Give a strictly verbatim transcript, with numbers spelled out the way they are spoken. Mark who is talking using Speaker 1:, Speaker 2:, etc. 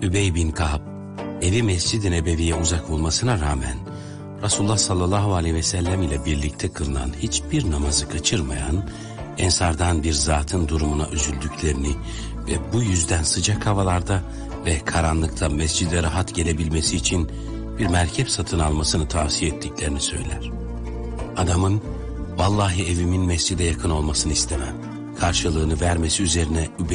Speaker 1: Übey bin Ka'b, evi Mescid-i Nebevi'ye uzak olmasına rağmen Resulullah sallallahu aleyhi ve sellem ile birlikte kılınan hiçbir namazı kaçırmayan Ensardan bir zatın durumuna üzüldüklerini ve bu yüzden sıcak havalarda ve karanlıkta mescide rahat gelebilmesi için bir merkep satın almasını tavsiye ettiklerini söyler. Adamın, vallahi evimin mescide yakın olmasını istemem, karşılığını vermesi üzerine Übey